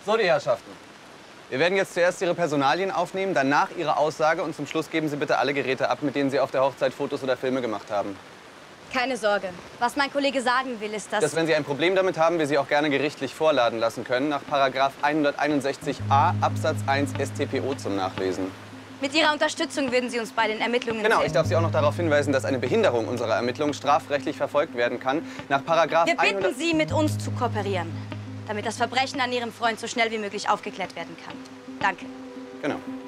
So, die Herrschaften. Wir werden jetzt zuerst Ihre Personalien aufnehmen, danach Ihre Aussage und zum Schluss geben Sie bitte alle Geräte ab, mit denen Sie auf der Hochzeit Fotos oder Filme gemacht haben. Keine Sorge. Was mein Kollege sagen will, ist, Dass, wenn Sie ein Problem damit haben, wir Sie auch gerne gerichtlich vorladen lassen können, nach § 161a Absatz 1 StPO zum Nachlesen. Mit Ihrer Unterstützung würden Sie uns bei den Ermittlungen Genau, sehen. ich darf Sie auch noch darauf hinweisen, dass eine Behinderung unserer Ermittlungen strafrechtlich verfolgt werden kann. Nach § Wir bitten Sie, mit uns zu kooperieren, damit das Verbrechen an Ihrem Freund so schnell wie möglich aufgeklärt werden kann. Danke. Genau.